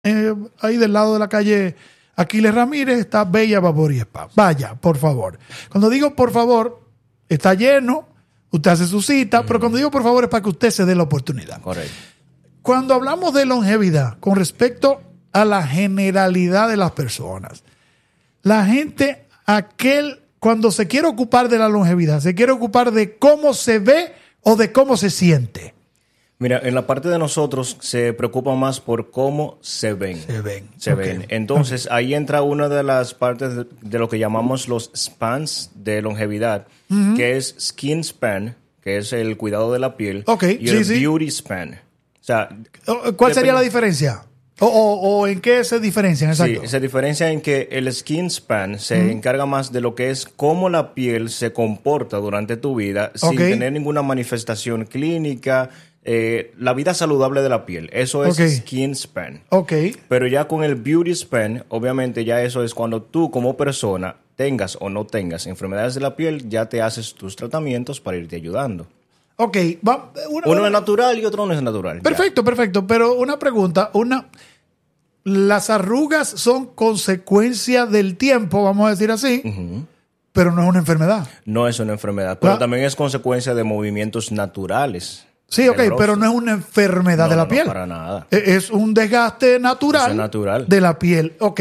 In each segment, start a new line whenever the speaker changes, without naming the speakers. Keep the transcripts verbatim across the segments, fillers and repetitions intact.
eh, ahí del lado de la calle Aquiles Ramírez, está Bella Babor y Spa. Vaya, por favor. Cuando digo por favor, está lleno, usted hace su cita, mm. pero cuando digo por favor es para que usted se dé la oportunidad.
Correcto.
Cuando hablamos de longevidad, con respecto a la generalidad de las personas, la gente, aquel, cuando se quiere ocupar de la longevidad, se quiere ocupar de cómo se ve o de cómo se siente.
Mira, en la parte de nosotros se preocupa más por cómo se ven.
Se ven.
Se
okay.
ven. Entonces, okay. ahí entra una de las partes de, de lo que llamamos los spans de longevidad, uh-huh. que es skin span, que es el cuidado de la piel,
okay.
y
sí,
el
sí.
beauty span. O sea,
¿cuál sería la diferencia? O, o, ¿O en qué se diferencian? Exacto.
Sí, se diferencia en que el skin span se uh-huh. encarga más de lo que es cómo la piel se comporta durante tu vida
okay.
sin tener ninguna manifestación clínica. Eh, la vida saludable de la piel, eso es
okay.
skin span.
Okay.
Pero ya con el beauty span, obviamente ya eso es cuando tú como persona tengas o no tengas enfermedades de la piel, ya te haces tus tratamientos para irte ayudando.
Ok. Va, una,
Uno
una...
es natural y otro no es natural.
Perfecto, ya. perfecto. Pero una pregunta, una... las arrugas son consecuencia del tiempo, vamos a decir así, uh-huh. pero no es una enfermedad.
No es una enfermedad, pero
¿Va?
también es consecuencia de movimientos naturales.
Sí, ok, pero no es una enfermedad
no,
de la
no,
piel.
No, para nada.
Es un desgaste natural,
es natural
de la piel. Ok.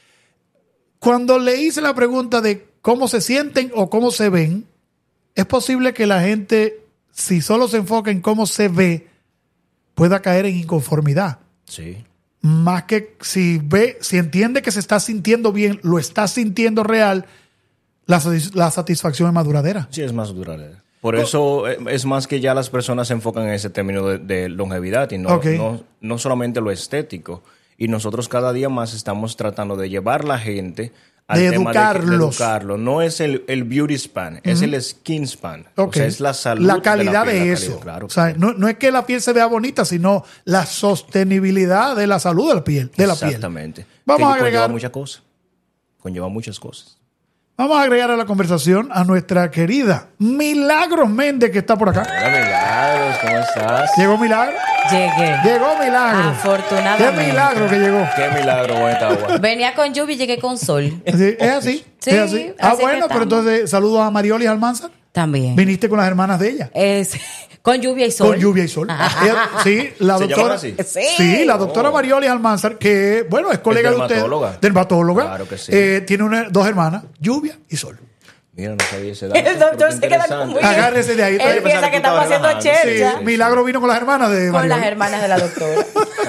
Cuando le hice la pregunta de cómo se sienten o cómo se ven, es posible que la gente, si solo se enfoca en cómo se ve, pueda caer en inconformidad.
Sí.
Más que si ve, si entiende que se está sintiendo bien, lo está sintiendo real, la, la satisfacción es más duradera.
Sí, es más duradera. Por eso es más que ya las personas se enfocan en ese término de, de longevidad y no,
okay.
no, no solamente lo estético. Y nosotros cada día más estamos tratando de llevar la gente al
de
tema
educarlos.
de, de educarlo. No es el, el beauty span, uh-huh. es el skin span.
Okay.
O sea, es la salud
la calidad de, la piel, de
la
eso.
Calidad, claro.
O sea, no, no es que la piel se vea bonita, sino la sostenibilidad de la salud de la piel. De la
Exactamente.
Piel. Vamos
que
a agregar
conlleva muchas cosas. Conlleva muchas cosas.
Vamos a agregar a la conversación a nuestra querida Milagros Méndez, que está por acá.
Hola, Milagros, ¿cómo estás?
¿Llegó Milagro?
Llegué.
Llegó Milagro.
Afortunadamente.
Qué milagro que llegó.
Qué milagro, bonita agua.
Venía con lluvia y llegué con sol.
Sí, es así.
Sí,
es así. Ah,
así
bueno, pero entonces saludos a Mariolis Almanzar.
También.
Viniste con las hermanas de ella.
Es, con lluvia y sol.
Con lluvia y sol. Ella, sí, la
¿Se
doctora.
así?
Sí.
Sí, la doctora oh. Mariolis Almanzar, que, bueno, es colega
¿Es
de usted.
dermatóloga?
Dermatóloga.
Claro que sí.
Eh, tiene una, dos hermanas, lluvia y sol.
Mira, no sabía ese dato.
El doctor se queda muy...
Agárrese de ahí.
Él piensa que estamos haciendo chercha.
Sí, sí, Milagro vino con las hermanas de
Con
Mariolis.
las hermanas de la doctora.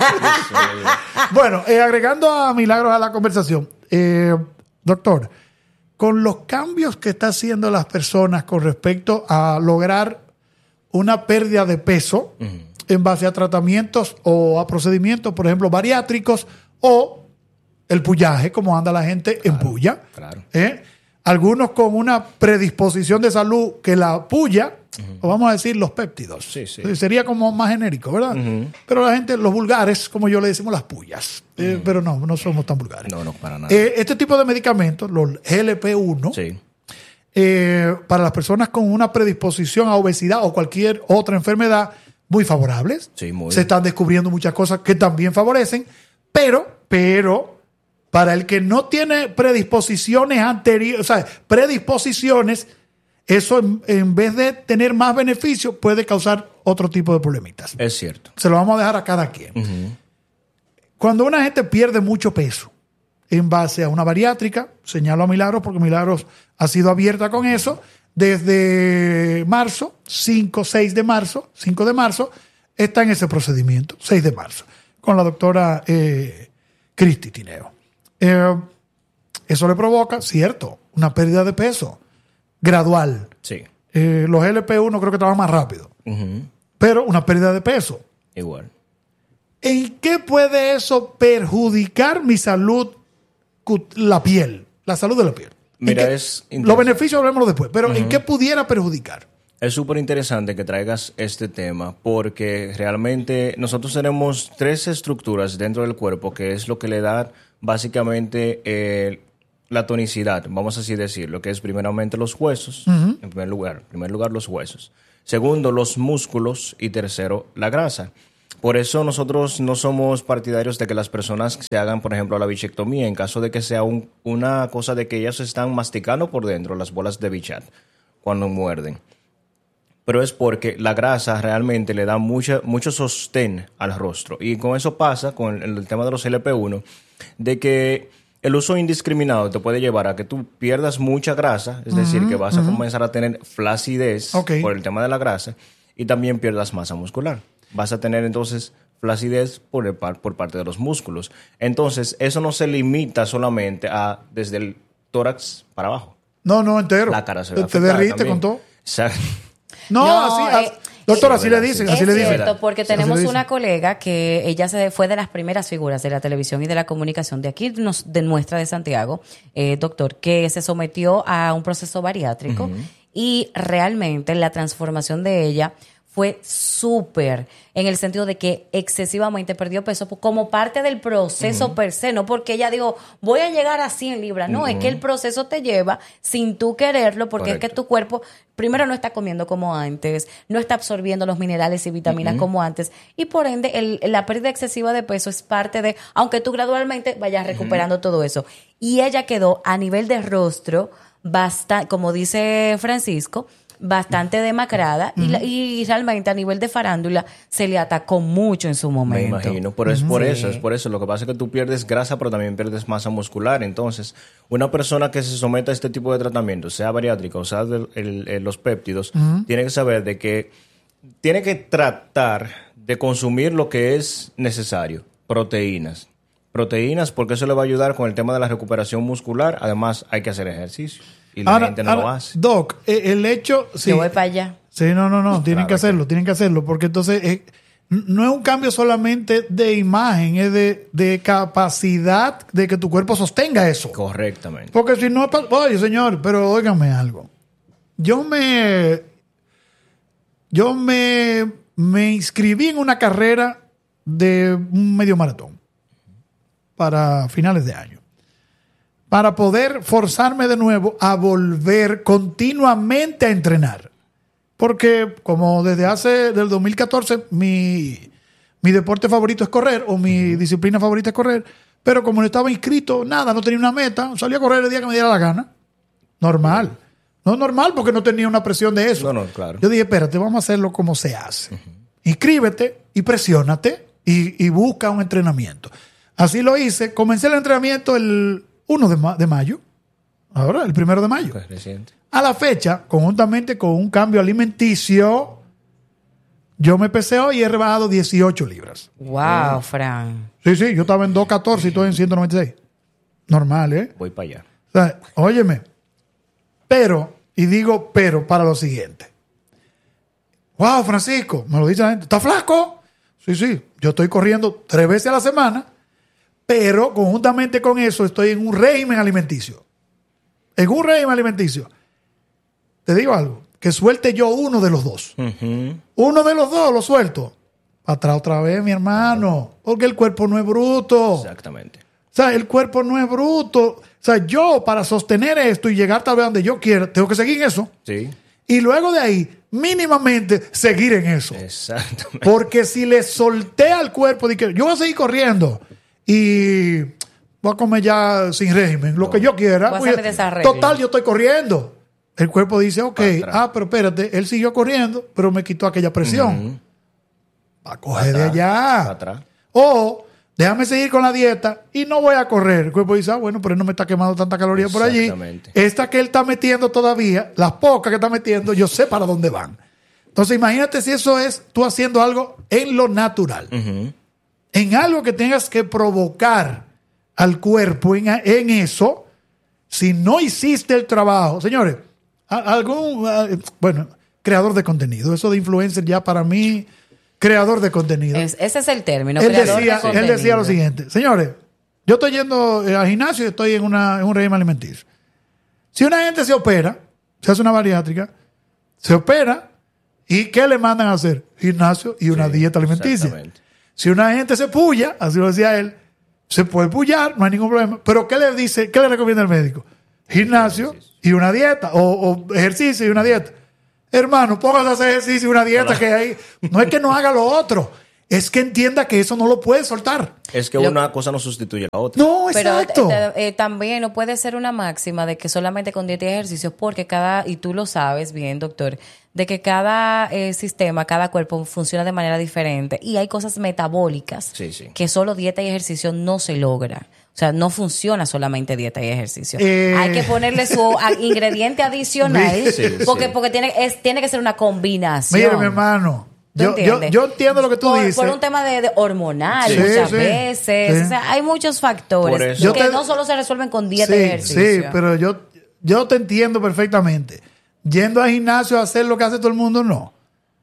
Bueno, eh, agregando a Milagros a la conversación, eh, doctor, con los cambios que está haciendo las personas con respecto a lograr una pérdida de peso uh-huh. en base a tratamientos o a procedimientos, por ejemplo, bariátricos o el puyaje, como anda la gente
claro,
en puya.
Claro.
¿eh? Algunos con una predisposición de salud que la puya, uh-huh. o vamos a decir los péptidos.
Sí, sí.
Sería como más genérico, ¿verdad? Uh-huh. Pero la gente, los vulgares, como yo le decimos, las puyas. Uh-huh. Eh, pero no, no somos tan vulgares.
No, no, para nada.
Eh, este tipo de medicamentos, los G L P uno,
sí.
eh, para las personas con una predisposición a obesidad o cualquier otra enfermedad, muy favorables.
Sí, muy.
Se están descubriendo muchas cosas que también favorecen, pero, pero... para el que no tiene predisposiciones anteriores, o sea, predisposiciones, eso en, en vez de tener más beneficios puede causar otro tipo de problemitas.
Es cierto.
Se lo vamos a dejar a cada quien.
Uh-huh.
Cuando una gente pierde mucho peso en base a una bariátrica, señalo a Milagros porque Milagros ha sido abierta con eso, desde marzo, cinco, seis de marzo, cinco de marzo, está en ese procedimiento, seis de marzo, con la doctora eh, Cristi Tineo. Eh, eso le provoca, cierto, una pérdida de peso gradual.
Sí.
Eh, los L P uno creo que trabajan más rápido, uh-huh. pero una pérdida de peso.
Igual.
¿En qué puede eso perjudicar mi salud, la piel, la salud de la piel?
Mira, es
los beneficios hablemoslo después, pero uh-huh. ¿en qué pudiera perjudicar?
Es súper interesante que traigas este tema porque realmente nosotros tenemos tres estructuras dentro del cuerpo que es lo que le da básicamente eh, la tonicidad, vamos así decirlo, que es primeramente los huesos, uh-huh. en primer lugar, en primer lugar los huesos, segundo los músculos y tercero la grasa. Por eso nosotros no somos partidarios de que las personas se hagan, por ejemplo, la bichectomía, en caso de que sea un, una cosa de que ellas están masticando por dentro las bolas de bichat cuando muerden. Pero es porque la grasa realmente le da mucha, mucho sostén al rostro. Y con eso pasa, con el, el tema de los L P uno, de que el uso indiscriminado te puede llevar a que tú pierdas mucha grasa, es uh-huh, decir, que vas uh-huh. a comenzar a tener flacidez okay. por el tema de la grasa, y también pierdas masa muscular. Vas a tener entonces flacidez por, el par, por parte de los músculos. Entonces, eso no se limita solamente a desde el tórax para abajo.
No, no, entero.
La cara se ve
Te derrite con todo.
Exacto.
No,
no,
así,
eh,
doctora,
eh,
así le dicen, así
es
le dicen.
cierto, porque tenemos
dicen.
una colega que ella se fue de las primeras figuras de la televisión y de la comunicación de aquí, de nuestra de Santiago, eh, doctor, que se sometió a un proceso bariátrico uh-huh. y realmente la transformación de ella fue súper, en el sentido de que excesivamente perdió peso como parte del proceso uh-huh. per se, no porque ella dijo, voy a llegar a cien libras, no, uh-huh. es que el proceso te lleva sin tú quererlo, porque Correcto. Es que tu cuerpo, primero, no está comiendo como antes, no está absorbiendo los minerales y vitaminas uh-huh. como antes, y por ende, el, la pérdida excesiva de peso es parte de, aunque tú gradualmente vayas recuperando uh-huh. todo eso. Y ella quedó a nivel de rostro, bastante, como dice Francisco, bastante demacrada uh-huh. y, la, y realmente a nivel de farándula se le atacó mucho en su momento.
Me imagino, pero es por
sí.
eso, es por eso. Lo que pasa es que tú pierdes grasa, pero también pierdes masa muscular. Entonces, una persona que se someta a este tipo de tratamiento, sea bariátrica o sea de, el, el, los péptidos, uh-huh. tiene que saber de que tiene que tratar de consumir lo que es necesario, proteínas. Proteínas, porque eso le va a ayudar con el tema de la recuperación muscular. Además, hay que hacer ejercicio. Y la
ahora,
gente no
ahora,
lo hace.
Doc, el hecho... Sí,
yo voy para allá.
Sí, no, no, no. Tienen
Claro
que hacerlo,
que...
tienen que hacerlo. Porque entonces eh, no es un cambio solamente de imagen, es de, de capacidad de que tu cuerpo sostenga eso.
Correctamente.
Porque si no... Oye, señor, pero óigame algo. Yo me... Yo me, me inscribí en una carrera de un medio maratón para finales de año, para poder forzarme de nuevo a volver continuamente a entrenar. Porque como desde hace, del dos mil catorce, mi, mi deporte favorito es correr, o mi uh-huh. disciplina favorita es correr, pero como no estaba inscrito, nada, no tenía una meta, salía a correr el día que me diera la gana. Normal. No normal porque no tenía una presión de eso.
No, no, claro.
Yo dije, espérate, vamos a hacerlo como se hace. Uh-huh. Inscríbete y presiónate y, y busca un entrenamiento. Así lo hice. Comencé el entrenamiento el uno de, ma- de mayo. Ahora, el primero de mayo.
Pues reciente.
A la fecha, conjuntamente con un cambio alimenticio, yo me pesé hoy y he rebajado dieciocho libras.
Wow, Fran.
Sí, sí, yo estaba en dos catorce y estoy en ciento noventa y seis. Normal, ¿eh?
Voy para allá.
O sea, óyeme. Pero, y digo pero para lo siguiente. Wow, Francisco, me lo dice la gente. ¿Está flaco? Sí, sí. Yo estoy corriendo tres veces a la semana, pero conjuntamente con eso estoy en un régimen alimenticio. En un régimen alimenticio. Te digo algo, que suelte yo uno de los dos. Uh-huh. Uno de los dos lo suelto. Para atrás otra vez, mi hermano. Porque el cuerpo no es bruto.
Exactamente.
O sea, el cuerpo no es bruto. O sea, yo para sostener esto y llegar tal vez donde yo quiera, tengo que seguir en eso.
Sí.
Y luego de ahí, mínimamente, seguir en eso.
Exactamente.
Porque si le solté al cuerpo, de que yo voy a seguir corriendo y voy a comer ya sin régimen, lo no. que yo quiera.
Voy a
hacer total, yo estoy corriendo. El cuerpo dice, ok, ah, pero espérate, él siguió corriendo, pero me quitó aquella presión. Uh-huh. Va a coger de allá. Atrás. O déjame seguir con la dieta y no voy a correr. El cuerpo dice, ah, bueno, pero él no me está quemando tanta caloría por allí. Esta que él está metiendo todavía, las pocas que está metiendo, yo sé para dónde van. Entonces, imagínate si eso es tú haciendo algo en lo natural. Uh-huh. En algo que tengas que provocar al cuerpo en, en eso, si no hiciste el trabajo. Señores, algún, bueno, creador de contenido. Eso de influencer ya para mí... Creador de contenido.
Es, ese es el término.
Él
creador
decía,
de contenido.
Él decía lo siguiente. Señores, yo estoy yendo al gimnasio y estoy en, una, en un régimen alimenticio. Si una gente se opera, se hace una bariátrica, se opera, ¿y qué le mandan a hacer? Gimnasio y una sí, dieta alimenticia. Si una gente se puya, así lo decía él, se puede pullar, no hay ningún problema. Pero ¿qué le dice? ¿Qué le recomienda el médico? Gimnasio y una dieta, o, o ejercicio y una dieta. Hermano, póngase a hacer ejercicio y una dieta que hay. No es que no haga lo otro, es que entienda que eso no lo puede soltar.
Es que
Lo-
una cosa no sustituye a la otra.
No,
Pero
exacto.
eh, eh, también no puede ser una máxima de que solamente con dieta y ejercicios, porque cada, y tú lo sabes bien, doctor, de que cada eh, sistema, cada cuerpo funciona de manera diferente y hay cosas metabólicas
Sí, sí.
que solo dieta y ejercicio no se logra. O sea, no funciona solamente dieta y ejercicio.
Eh.
Hay que ponerle su a- ingrediente adicional
Sí,
porque,
sí.
porque tiene, es, tiene que ser una combinación.
Mire, mi hermano,
¿Tú
yo, yo,
entiendes?
yo entiendo lo que tú
por,
dices.
por un tema de, de hormonal,
Sí,
muchas
sí,
veces.
sí.
O sea, hay muchos
Por
factores
eso-
Yo
que
te-
no solo se resuelven con dieta y
sí,
ejercicio.
sí, pero yo, yo te entiendo perfectamente. Yendo al gimnasio a hacer lo que hace todo el mundo, no.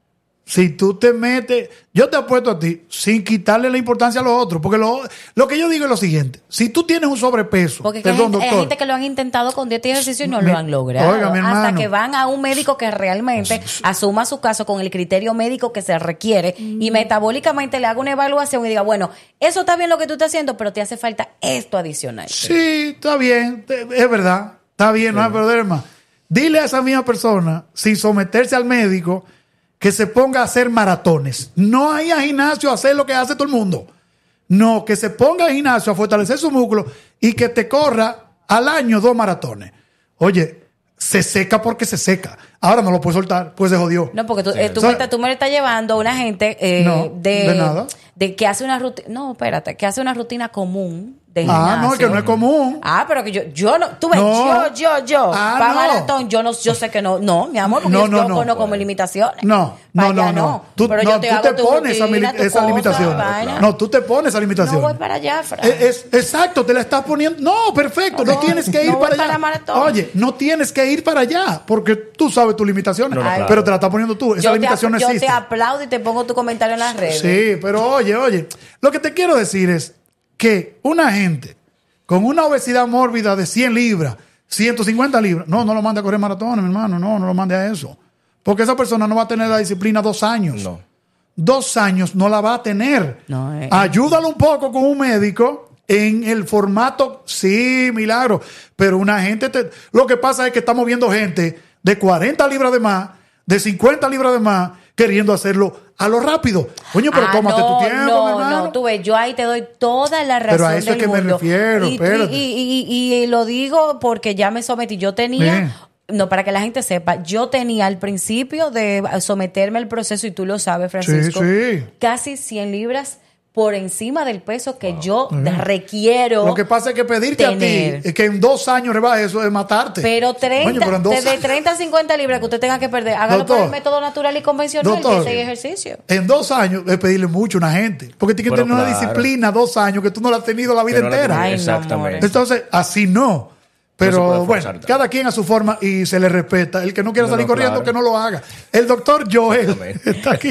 Si tú te metes, yo te apuesto a ti, sin quitarle la importancia a los otros, porque lo, lo que yo digo es lo siguiente: si tú tienes un sobrepeso,
Porque que hay,
perdón,
gente, hay
doctor,
gente que lo han intentado con dieta y ejercicio y no
Mi-
lo han logrado.
oiga, mi
hasta
hermano.
que van a un médico que realmente asuma su caso con el criterio médico que se requiere y metabólicamente le haga una evaluación y diga, bueno, eso está bien lo que tú estás haciendo, pero te hace falta esto adicional.
sí, está bien, te- es verdad, está bien, no hay problema. Dile a esa misma persona, sin someterse al médico, que se ponga a hacer maratones. No hay a gimnasio a hacer lo que hace todo el mundo. No, que se ponga al gimnasio a fortalecer su músculo y que te corra al año dos maratones. Oye, se seca porque se seca. Ahora no lo puede soltar, pues se jodió.
No, porque tú, eh, tú,
O sea,
me, estás- tú me estás llevando a una gente eh,
No,
de,
de nada.
de que hace una rutina, no, espérate, que hace una rutina común de
Ah,
gimnasio.
no, es que no es común.
Ah, pero que yo, yo no, tú ves,
No.
yo, yo, yo,
Ah,
para
no.
maratón, yo no, yo sé que no, no, mi amor, porque
No,
yo,
no,
yo
no.
conozco mis limitaciones.
No,
Pa'
no, no,
allá
no. Tú,
pero
no,
yo te
tú
hago
te
tu
pones esa,
rutina,
mili-
tu
esa
cosa,
limitación.
vaina.
No, tú te pones esa
No
limitación.
voy para allá, Fran.
Es, es- exacto, te la estás poniendo. No, perfecto, no,
No,
tienes que ir
no voy
para allá.
para maratón.
Oye, no tienes que ir para allá porque tú sabes tus limitaciones,
No, no, claro.
pero te la estás poniendo tú. Esa
yo te,
limitación no
yo
existe.
te aplaudo y te pongo tu comentario en las redes.
Sí, pero oye, oye, lo que te quiero decir es que una gente con una obesidad mórbida de cien libras, ciento cincuenta libras, no, no lo mande a correr maratones, mi hermano, no, no lo mande a eso. Porque esa persona no va a tener la disciplina dos años.
No.
Dos años no la va a tener.
No, eh.
Ayúdalo un poco con un médico en el formato, sí, milagro. Pero una gente, te- lo que pasa es que estamos viendo gente de cuarenta libras de más, de cincuenta libras de más, queriendo hacerlo a lo rápido. Coño, pero
Ah,
tómate
no,
tu tiempo, mi
no,
hermano.
no, tú ves, yo ahí te doy toda la razón
Pero a eso
del
es que me
mundo.
refiero,
y,
espérate.
y, y- y- y lo digo porque ya me sometí. Yo tenía,
Bien.
no, para que la gente sepa, yo tenía al principio de someterme al proceso, y tú lo sabes, Francisco,
Sí, sí.
casi cien libras por encima del peso que yo requiero.
Lo que pasa es que pedirte
tener.
a ti es que en dos años rebaje eso es matarte.
Pero treinta,
Coño, pero en dos
desde
años-
treinta a cincuenta libras que usted tenga que perder, hágalo
Doctor,
por el método natural y convencional,
doctor,
que es ejercicio.
En dos años es pedirle mucho a una gente. Porque tiene que
Pero
tener una
claro.
disciplina dos años que tú no la has tenido la vida
Que no la
entera.
tenés.
Ay, no,
Exactamente.
amores.
Entonces, así no.
No se
Pero
puede
bueno,
forzar tanto.
cada quien a su forma y se le respeta. El que no quiera
No,
salir
no,
corriendo,
claro.
que no lo haga. El doctor Joel
Exactamente.
está aquí.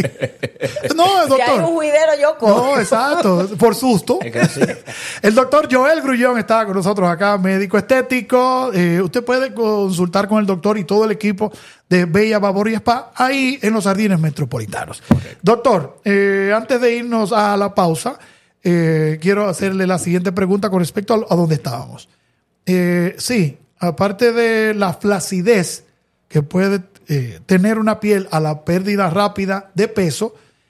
No, el
Si hay un
doctor.
juidero, yo cojo.
No, exacto, por susto.
Es que así.
El doctor Joel Grullón está con nosotros acá, médico estético. Eh, usted puede consultar con el doctor y todo el equipo de Bella Babor y Spa ahí en los Jardines Metropolitanos. Doctor, eh, antes de irnos a la pausa, eh, quiero hacerle la siguiente pregunta con respecto a, a dónde estábamos. Eh, sí, aparte de la flacidez que puede eh, tener una piel a la pérdida rápida de peso,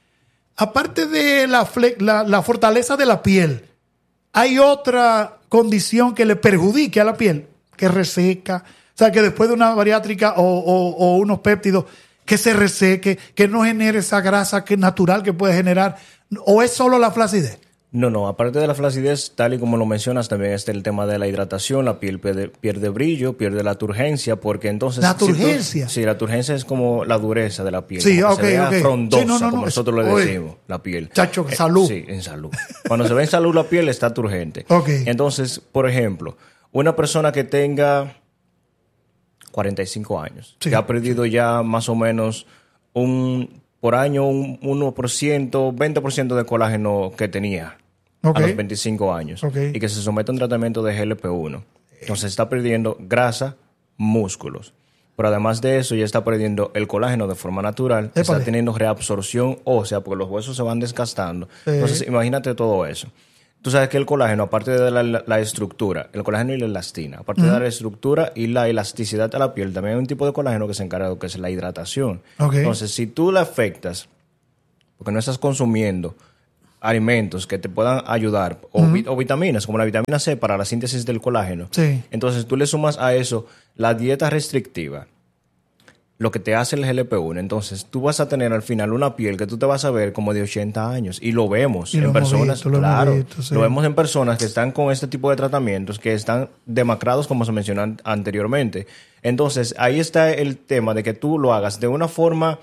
aparte de la, fle- la, la fortaleza de la piel, ¿hay otra condición que le perjudique a la piel? Que reseca, o sea, que después de una bariátrica o, o- o unos péptidos, que se reseque, que no genere esa grasa que natural que puede generar, ¿o es solo la flacidez?
No, no, aparte de la flacidez, tal y como lo mencionas, también está el tema de la hidratación, la piel pierde, pierde brillo, pierde la turgencia, porque entonces...
¿La
si tú-
turgencia?
sí, la turgencia es como la dureza de la piel.
Sí,
como
ok,
que se vea
ok.
frondosa,
Sí, no, no, no,
como
es-
nosotros le
oye,
decimos, la piel.
chacho,
Eh,
salud.
Sí, en salud. Cuando se ve en salud la piel está turgente.
Ok.
Entonces, por ejemplo, una persona que tenga cuarenta y cinco años,
Sí,
que ha perdido ya más o menos un por año un uno por ciento, veinte por ciento de colágeno que tenía
Ok.
a los veinticinco años
Ok.
y que se somete a un tratamiento de G L P uno. Entonces está perdiendo grasa, músculos. Pero además de eso ya está perdiendo el colágeno de forma natural,
Épale.
está teniendo reabsorción ósea porque los huesos se van desgastando.
Sí.
Entonces imagínate todo eso. Tú sabes que el colágeno, aparte de la, la- la estructura, el colágeno y la elastina, aparte de la estructura y la elasticidad de la piel, también hay un tipo de colágeno que se encarga de lo que es la hidratación.
Ok.
Entonces, si tú la afectas, porque no estás consumiendo alimentos que te puedan ayudar, o,
Ujú.
vi- o vitaminas, como la vitamina C para la síntesis del colágeno.
Sí.
Entonces tú le sumas a eso la dieta restrictiva, lo que te hace el G L P uno. Entonces tú vas a tener al final una piel que tú te vas a ver como de ochenta años. Y lo vemos
Y lo
en
hemos
personas,
visto, lo hemos
claro.
visto, sí.
Lo vemos en personas que están con este tipo de tratamientos, que están demacrados, como se mencionó an- anteriormente. Entonces ahí está el tema de que tú lo hagas de una forma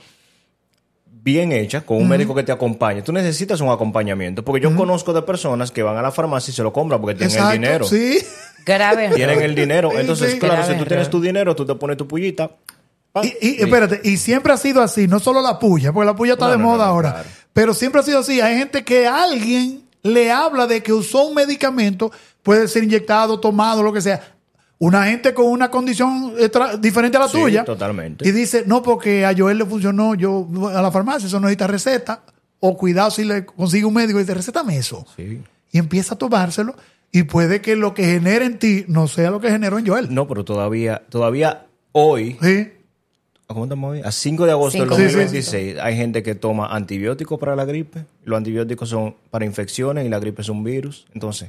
bien hecha, con un médico que te acompañe. Tú necesitas un acompañamiento, porque yo conozco de personas que van a la farmacia y se lo compran porque tienen
Exacto,
el dinero.
sí.
Grave error.
Tienen el dinero.
Sí,
Entonces,
sí.
claro,
Grave
si tú tienes
error.
tu dinero, tú te pones tu pullita. ¡pam!
Y, y
Sí.
espérate, y siempre ha sido así, no solo la puya, porque la puya está
No,
de
no,
moda
no, no,
ahora,
claro.
pero siempre ha sido así. Hay gente que alguien le habla de que usó un medicamento, puede ser inyectado, tomado, lo que sea. Una gente con una condición extra- diferente a la
Sí,
tuya.
totalmente.
Y dice, no, porque a Joel le funcionó, yo a la farmacia, eso no necesita receta. O cuidado si le consigue un médico y dice, recétame eso.
Sí.
Y empieza a tomárselo. Y puede que lo que genere en ti no sea lo que generó en Joel.
No, pero todavía, todavía hoy,
Sí.
¿cómo estamos hoy? A cinco de agosto del
cinco de
dos mil
agosto.
veintiséis, hay gente que toma antibióticos para la gripe. Los antibióticos son para infecciones y la gripe es un virus. Entonces,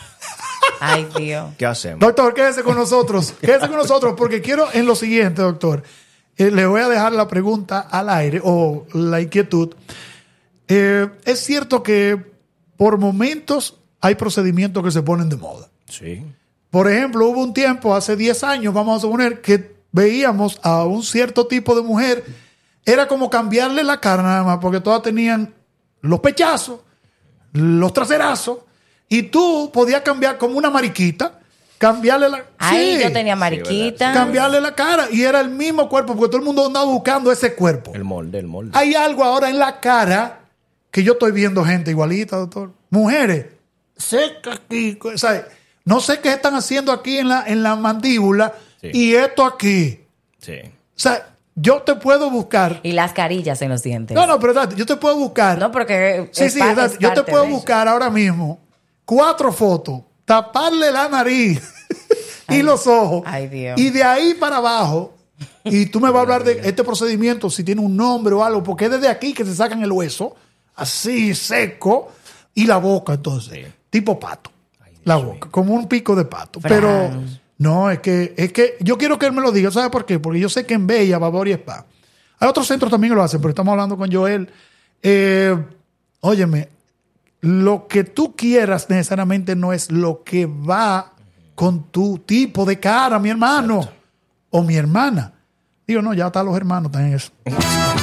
Ay, Dios.
¿qué hacemos?
Doctor, quédese con nosotros. Quédese con nosotros porque quiero en lo siguiente, doctor. Eh, le voy a dejar la pregunta al aire o la inquietud. Eh, es cierto que por momentos hay procedimientos que se ponen de moda.
Sí.
Por ejemplo, hubo un tiempo, hace diez años, vamos a suponer, que veíamos a un cierto tipo de mujer, era como cambiarle la cara nada más, porque todas tenían los pechazos, los traserazos, y tú podías cambiar como una mariquita, cambiarle la
Ay,
Sí,
yo tenía mariquita.
cambiarle la cara, y era el mismo cuerpo, porque todo el mundo andaba buscando ese cuerpo.
El molde, el molde.
Hay algo ahora en la cara que yo estoy viendo gente igualita, doctor. Mujeres, seca aquí. O sea, no sé qué están haciendo aquí en la, en la mandíbula
Sí.
y esto aquí.
Sí.
O sea, yo te puedo buscar.
Y las carillas en los dientes.
No, no, pero espérate, yo te puedo buscar.
No, porque
sí,
es
sí,
pa-
espérate,
es
yo te
parte
puedo
de eso.
buscar ahora mismo cuatro fotos, taparle la nariz y
Ay,
los ojos.
ay, Dios.
Y de ahí para abajo. Y tú me vas a hablar de este procedimiento, si tiene un nombre o algo, porque es desde aquí que se sacan el hueso, así seco, y la boca entonces,
Sí.
tipo pato. La boca, como un pico de pato.
Fran.
Pero no, es que, es que yo quiero que él me lo diga. ¿Sabe por qué? Porque yo sé que en Bella, Babor y Spa, hay otros centros también que lo hacen, pero estamos hablando con Joel. Eh, óyeme, lo que tú quieras necesariamente no es lo que va con tu tipo de cara, mi hermano o mi hermana. Digo, no, ya están los hermanos, están en eso.